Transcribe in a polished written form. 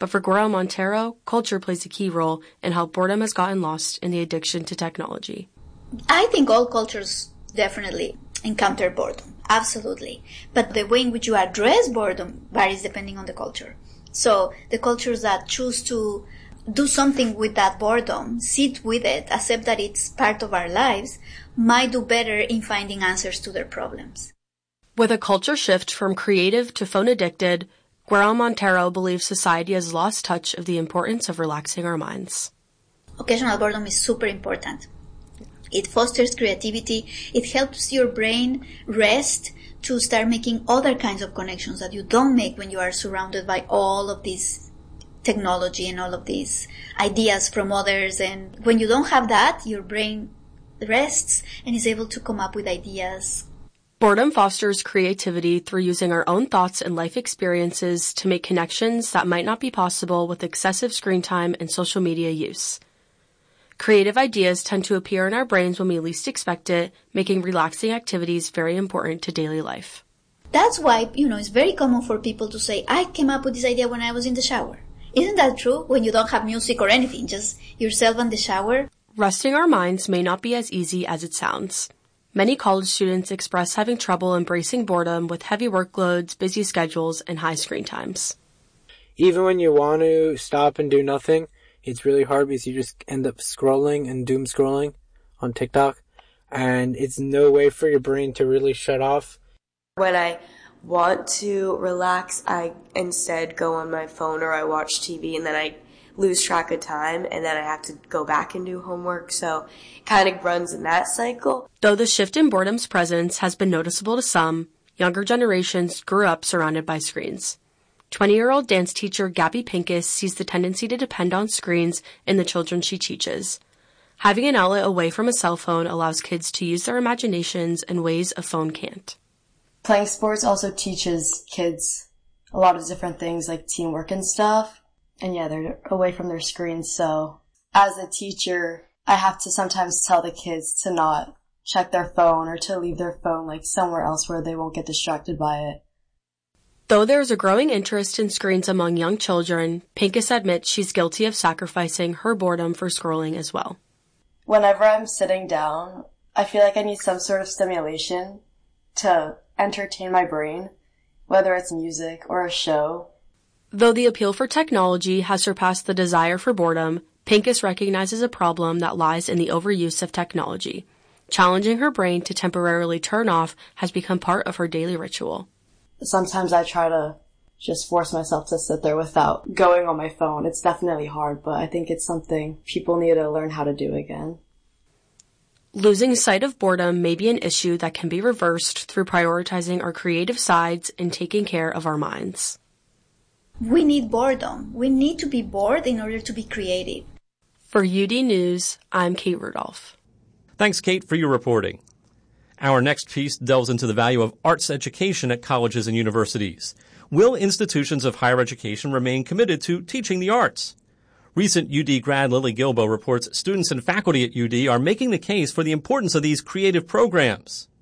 But for Guerrero Montero, culture plays a key role in how boredom has gotten lost in the addiction to technology. I think all cultures definitely encounter boredom, absolutely. But the way in which you address boredom varies depending on the culture. So the cultures that choose to do something with that boredom, sit with it, accept that it's part of our lives, might do better in finding answers to their problems. With a culture shift from creative to phone addicted, Guerrero Montero believes society has lost touch of the importance of relaxing our minds. Occasional boredom is super important. It fosters creativity. It helps your brain rest to start making other kinds of connections that you don't make when you are surrounded by all of this technology and all of these ideas from others. And when you don't have that, your brain rests and is able to come up with ideas. Boredom fosters creativity through using our own thoughts and life experiences to make connections that might not be possible with excessive screen time and social media use. Creative ideas tend to appear in our brains when we least expect it, making relaxing activities very important to daily life. That's why, it's very common for people to say, I came up with this idea when I was in the shower. Isn't that true? When you don't have music or anything, just yourself in the shower? Resting our minds may not be as easy as it sounds. Many college students express having trouble embracing boredom with heavy workloads, busy schedules, and high screen times. Even when you want to stop and do nothing, it's really hard because you just end up scrolling and doom scrolling on TikTok, and it's no way for your brain to really shut off. When I want to relax, I instead go on my phone or I watch TV, and then I lose track of time, and then I have to go back and do homework, so it kind of runs in that cycle. Though the shift in boredom's presence has been noticeable to some, younger generations grew up surrounded by screens. 20-year-old dance teacher Gabby Pincus sees the tendency to depend on screens in the children she teaches. Having an outlet away from a cell phone allows kids to use their imaginations in ways a phone can't. Playing sports also teaches kids a lot of different things like teamwork and stuff. And yeah, they're away from their screens, so as a teacher, I have to sometimes tell the kids to not check their phone or to leave their phone somewhere else where they won't get distracted by it. Though there is a growing interest in screens among young children, Pincus admits she's guilty of sacrificing her boredom for scrolling as well. Whenever I'm sitting down, I feel like I need some sort of stimulation to entertain my brain, whether it's music or a show. Though the appeal for technology has surpassed the desire for boredom, Pincus recognizes a problem that lies in the overuse of technology. Challenging her brain to temporarily turn off has become part of her daily ritual. Sometimes I try to just force myself to sit there without going on my phone. It's definitely hard, but I think it's something people need to learn how to do again. Losing sight of boredom may be an issue that can be reversed through prioritizing our creative sides and taking care of our minds. We need boredom. We need to be bored in order to be creative. For UD News, I'm Kate Rudolph. Thanks, Kate, for your reporting. Our next piece delves into the value of arts education at colleges and universities. Will institutions of higher education remain committed to teaching the arts? Recent UD grad Lily Gilbo reports students and faculty at UD are making the case for the importance of these creative programs.